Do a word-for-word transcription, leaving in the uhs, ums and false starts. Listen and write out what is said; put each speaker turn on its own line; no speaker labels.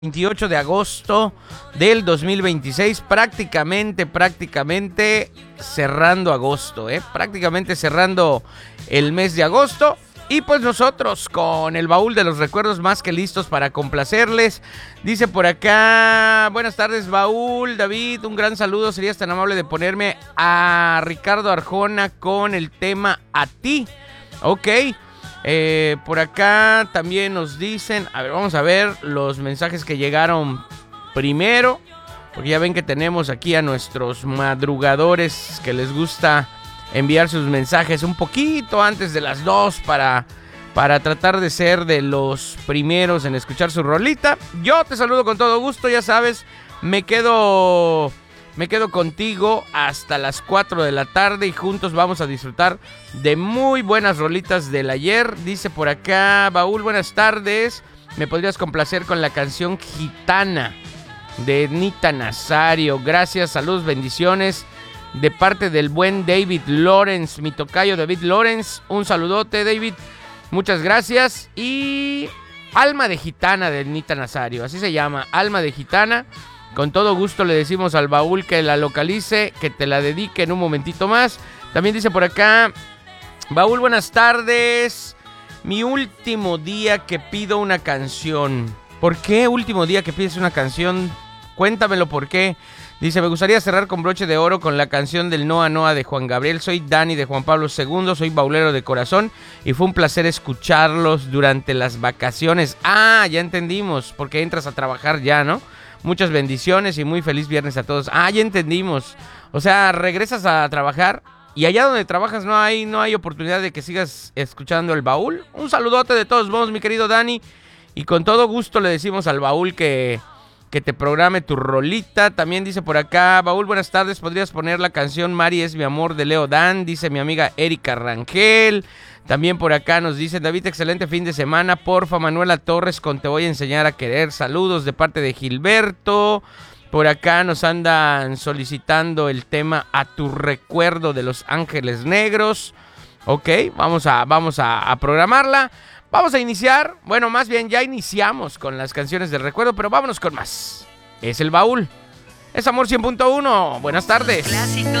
veintiocho de agosto del dos mil veintiséis, prácticamente, prácticamente cerrando agosto, ¿eh? Prácticamente cerrando el mes de agosto. Y pues nosotros con el baúl de los recuerdos más que listos para complacerles. Dice por acá, buenas tardes baúl, David, un gran saludo, serías tan amable de ponerme a Ricardo Arjona con el tema A Ti. Ok. Eh, por acá también nos dicen, a ver, vamos a ver los mensajes que llegaron primero, porque ya ven que tenemos aquí a nuestros madrugadores que les gusta enviar sus mensajes un poquito antes de las dos para, para tratar de ser de los primeros en escuchar su rolita. Yo te saludo con todo gusto, ya sabes, me quedo... Me quedo contigo hasta las cuatro de la tarde y juntos vamos a disfrutar de muy buenas rolitas del ayer. Dice por acá, baúl, buenas tardes. ¿Me podrías complacer con la canción Gitana de Nita Nazario? Gracias, saludos, bendiciones. De parte del buen David Lawrence, mi tocayo David Lawrence. Un saludote, David. Muchas gracias. Y Alma de Gitana de Nita Nazario, así se llama, Alma de Gitana. Con todo gusto le decimos al baúl que la localice, que te la dedique en un momentito más. También dice por acá, baúl, buenas tardes. Mi último día que pido una canción. ¿Por qué último día que pides una canción? Cuéntamelo por qué. Dice, me gustaría cerrar con broche de oro con la canción del Noa Noa de Juan Gabriel. Soy Dani de Juan Pablo segundo, soy baulero de corazón y fue un placer escucharlos durante las vacaciones. Ah, ya entendimos, porque entras a trabajar ya, ¿no? Muchas bendiciones y muy feliz viernes a todos. Ah, ya entendimos. O sea, regresas a trabajar y allá donde trabajas no hay, no hay oportunidad de que sigas escuchando el baúl. Un saludote de todos modos, mi querido Dani. Y con todo gusto le decimos al baúl que, que te programe tu rolita. También dice por acá, baúl, buenas tardes. ¿Podrías poner la canción Mari es mi amor de Leo Dan? Dice mi amiga Erika Rangel. También por acá nos dicen, David, excelente fin de semana. Porfa, Manuela Torres con Te voy a enseñar a querer. Saludos de parte de Gilberto. Por acá nos andan solicitando el tema A tu recuerdo de Los Ángeles Negros. Ok, vamos a, vamos a, a programarla. Vamos a iniciar, bueno, más bien ya iniciamos con las canciones del recuerdo, pero vámonos con más. Es el baúl. Es Amor cien punto uno. Buenas tardes.
Clásico.